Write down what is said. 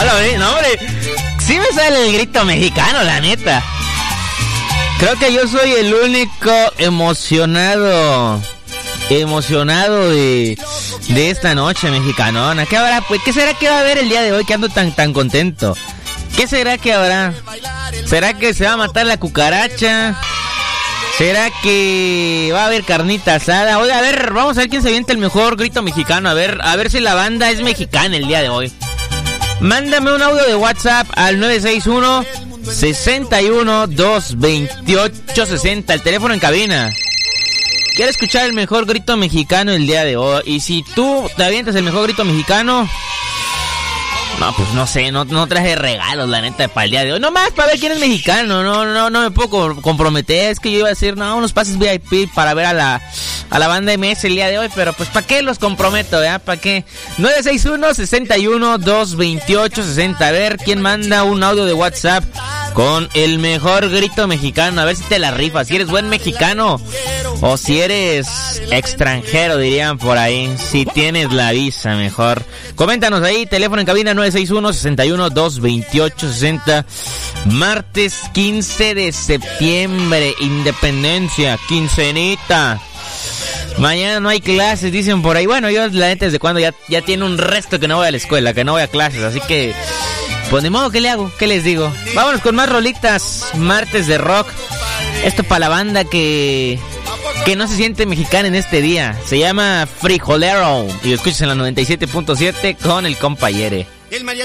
No, hombre. Sí me sale el grito mexicano, la neta. Creo que yo soy el único emocionado de esta noche mexicanona. ¿Qué habrá? Pues, ¿qué será que va a haber el día de hoy que ando tan contento? ¿Qué será que habrá? ¿Será que se va a matar la cucaracha? ¿Será que va a haber carnita asada? Oye, a ver, vamos a ver quién se avienta el mejor grito mexicano. A ver si la banda es mexicana el día de hoy. Mándame un audio de WhatsApp al 961-61-228-60, el teléfono en cabina. Quiero escuchar el mejor grito mexicano el día de hoy. Y si tú te avientas el mejor grito mexicano... No, pues no sé, no traje regalos, la neta, para el día de hoy. Nomás para ver quién es mexicano, no me puedo comprometer. Es que yo iba a decir, unos pases VIP para ver a la banda MS el día de hoy. Pero pues, ¿para qué los comprometo, ¿Para qué? 961-61-228-60. A ver, ¿quién manda un audio de WhatsApp con el mejor grito mexicano? A ver si te la rifas, si eres buen mexicano o si eres extranjero, dirían por ahí. Si tienes la visa, mejor. Coméntanos ahí, teléfono en cabina 961-61-228-60. Martes 15 de septiembre, Independencia, quincenita. Mañana no hay clases, dicen por ahí. Bueno, yo la neta desde cuando ya tiene un resto que no voy a la escuela, que no voy a clases, así que... Pues de modo, ¿qué le hago? ¿Qué les digo? Vámonos con más rolitas, martes de rock. Esto para la banda que no se siente mexicana en este día. Se llama Frijolero y lo escuchas en la 97.7 con el compa Yere. El mariachi